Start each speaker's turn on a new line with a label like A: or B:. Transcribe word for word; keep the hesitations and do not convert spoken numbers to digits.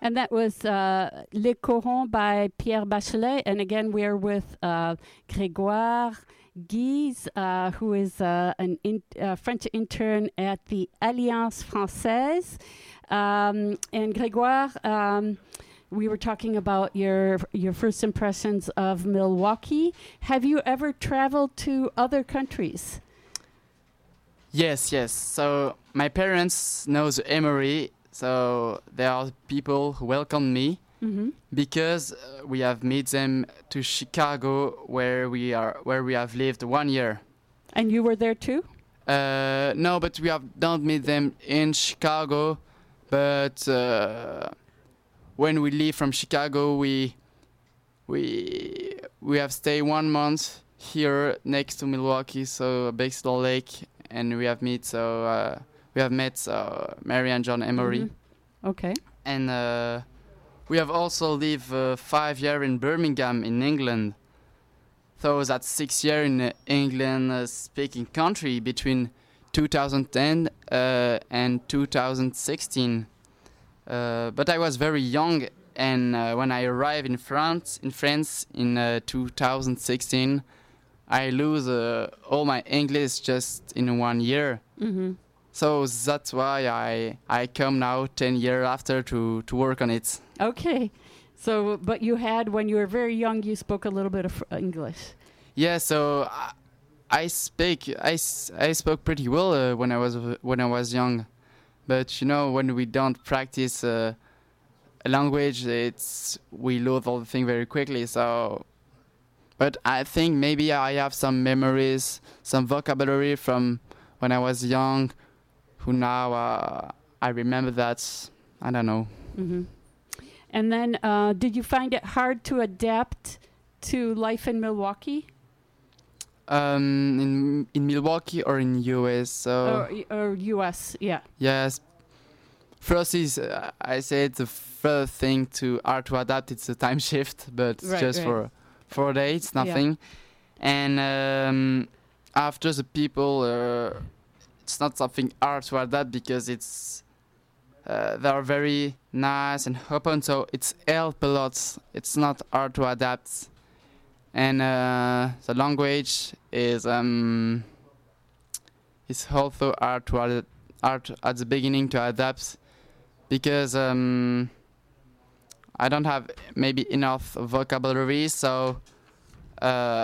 A: And that was uh, Le Coron by Pierre Bachelet. And again, we're with uh, Grégoire Guise, uh, who is uh, an in, uh, French intern at the Alliance Française. Um, and Grégoire, um, we were talking about your your first impressions of Milwaukee. Have you ever traveled to other countries?
B: Yes, yes. So my parents know the Emory. So there are people who welcome me mm-hmm. because uh, we have met them to Chicago, where we are, where we have lived one year.
A: And you were there too?
B: Uh, no, but we have don't meet them in Chicago. But uh, when we leave from Chicago, we we we have stayed one month here next to Milwaukee, so Big Stone Lake, and we have met so. Uh, We have met uh, Mary and John Emory.
A: Mm-hmm. Okay.
B: And uh, we have also lived uh, five years in Birmingham in England. So that's six years in uh, England uh, speaking country between two thousand ten uh, and two thousand sixteen. Uh, but I was very young, and uh, when I arrived in France, in France in uh, two thousand sixteen, I lose uh, all my English just in one year. Mm-hmm. So that's why I I come now ten years after to, to work on it.
A: Okay. So, but you had, when you were very young, you spoke a little bit of English.
B: Yeah, so I, I speak, I, I spoke pretty well uh, when I was when I was young. But, you know, when we don't practice uh, a language, it's we lose all the thing very quickly. So, but I think maybe I have some memories, some vocabulary from when I was young, who now uh, I remember that, I don't know.
A: Mm-hmm. And then uh, did you find it hard to adapt to life in Milwaukee?
B: Um, in in Milwaukee or in U S? So
A: or, or U S, yeah.
B: Yes. First is, uh, I said the first thing to hard to adapt, it's the time shift, but
A: right,
B: just
A: right.
B: for four days, nothing. Yeah. And um, after the people... Uh, It's not something hard to adapt because it's uh, they are very nice and open, so it's help a lot. It's not hard to adapt, and uh, the language is um is also hard to ad- hard at the beginning to adapt because um I don't have maybe enough vocabulary, so. Uh,